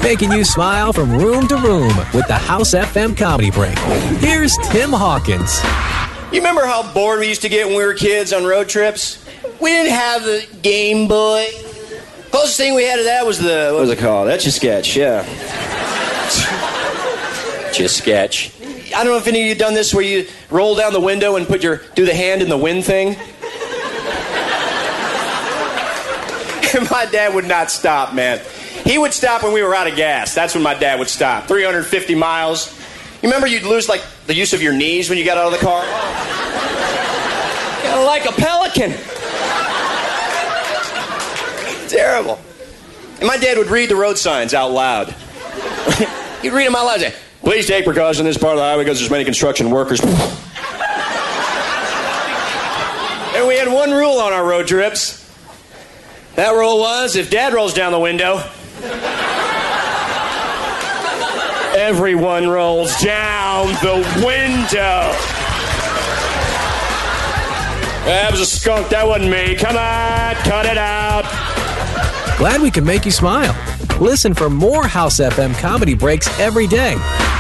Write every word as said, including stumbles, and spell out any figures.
making you smile from room to room with the House F M Comedy Break. Here's Tim Hawkins. You remember how bored we used to get when we were kids on road trips? We didn't have the Game Boy. Closest thing we had to that was the, what was it called? Etch-a-Sketch, yeah. Etch-a-Sketch. I don't know if any of you done this where you roll down the window and put your, do the hand in the wind thing. My dad would not stop, man. He would stop when we were out of gas. That's when my dad would stop. three hundred fifty miles. You remember you'd lose, like, the use of your knees when you got out of the car? Kind of like a pelican. Terrible. And my dad would read the road signs out loud. He'd read them out loud and say, please take precaution in this part of the highway because there's many construction workers. And we had one rule on our road trips. That rule was, if Dad rolls down the window, everyone rolls down the window. That was a skunk. That wasn't me. Come on, cut it out. Glad we could make you smile. Listen for more House F M Comedy Breaks every day